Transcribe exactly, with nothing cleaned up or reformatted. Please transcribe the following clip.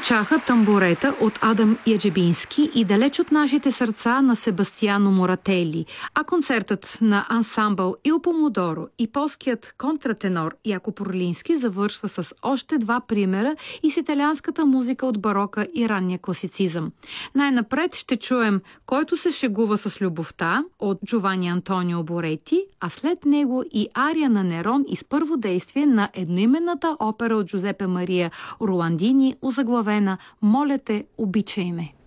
Прозвучаха тамбурета от Адам Яджебински и далеч от нашите сърца на Себастиано Морателли, а концертът на ансамбъл Il Pomodoro и полският контратенор Якоб Орлински завършва с още два примера и с италианската музика от барока и ранния класицизъм. Най-напред ще чуем "Който се шегува с любовта" от Джовани Антонио Борети, а след него и ария на Нерон из първо действие на едноименната опера от Джузепе Мария Орландини, озаглавена "Моля те, обичай ме".